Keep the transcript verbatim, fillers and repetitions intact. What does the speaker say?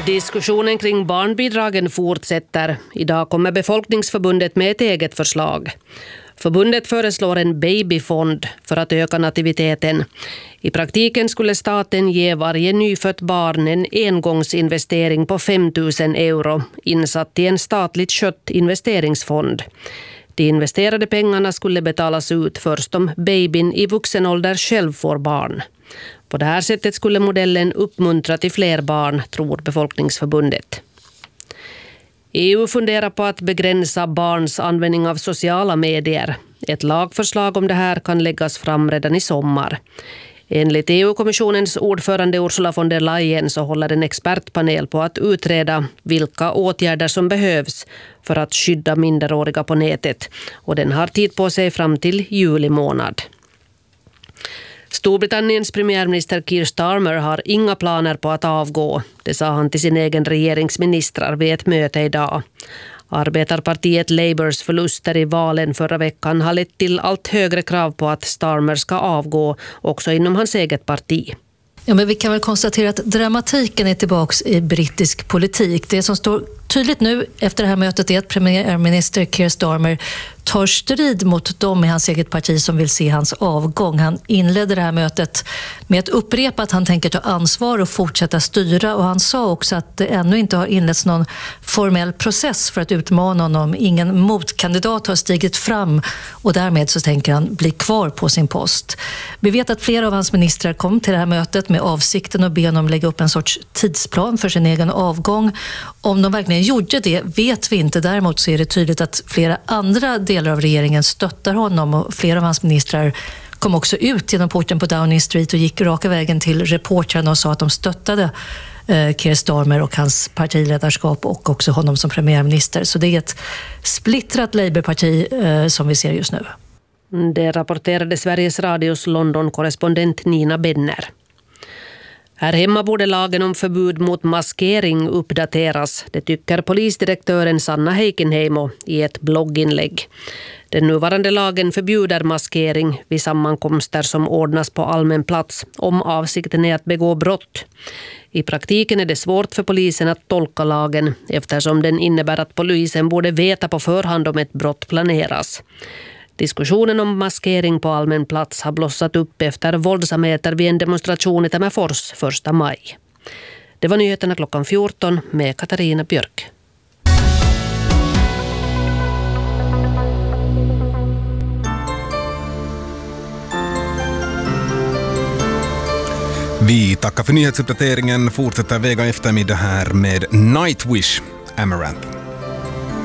Diskussionen kring barnbidragen fortsätter. Idag kommer Befolkningsförbundet med ett eget förslag. Förbundet föreslår en babyfond för att öka nativiteten. I praktiken skulle staten ge varje nyfött barn en engångsinvestering på fem tusen euro insatt i en statligt skött investeringsfond. De investerade pengarna skulle betalas ut först om babyn i vuxen ålder själv får barn. På det här sättet skulle modellen uppmuntra till fler barn, tror Befolkningsförbundet. E U funderar på att begränsa barns användning av sociala medier. Ett lagförslag om det här kan läggas fram redan i sommar. Enligt E U-kommissionens ordförande Ursula von der Leyen så håller en expertpanel på att utreda vilka åtgärder som behövs för att skydda minderåriga på nätet. Och den har tid på sig fram till juli månad. Storbritanniens premiärminister Keir Starmer har inga planer på att avgå. Det sa han till sin egen regeringsministrar vid ett möte idag. Arbetarpartiet Labours förluster i valen förra veckan har lett till allt högre krav på att Starmer ska avgå också inom hans eget parti. Ja, men vi kan väl konstatera att dramatiken är tillbaka i brittisk politik. Det som står tydligt nu efter det här mötet är att premiärminister Keir Starmer tar strid mot dem i hans eget parti som vill se hans avgång. Han inledde det här mötet med att upprepa att han tänker ta ansvar och fortsätta styra, och han sa också att det ännu inte har inletts någon formell process för att utmana honom. Ingen motkandidat har stigit fram och därmed så tänker han bli kvar på sin post. Vi vet att flera av hans ministrar kom till det här mötet med avsikten att be honom lägga upp en sorts tidsplan för sin egen avgång. Om de verkligen gjorde det vet vi inte. Däremot så är det tydligt att flera andra delar av regeringen stöttar honom, och flera av hans ministrar kom också ut genom porten på Downing Street och gick raka vägen till reportrarna och sa att de stöttade eh, Keir Starmer och hans partiledarskap och också honom som premiärminister. Så det är ett splittrat Labourparti eh, som vi ser just nu. Det rapporterade Sveriges Radios London-korrespondent Nina Benner. Här hemma borde lagen om förbud mot maskering uppdateras. Det tycker polisdirektören Sanna Heikenheimo i ett blogginlägg. Den nuvarande lagen förbjuder maskering vid sammankomster som ordnas på allmän plats om avsikten är att begå brott. I praktiken är det svårt för polisen att tolka lagen eftersom den innebär att polisen borde veta på förhand om ett brott planeras. Diskussionen om maskering på allmän plats har blossat upp efter våldsamheter vid en demonstration i Tammerfors första maj. Det var nyheterna klockan fjorton med Katarina Björk. Vi tackar för nyhetsuppdateringen. Fortsätter Vega eftermiddag här med Nightwish, Amaranth.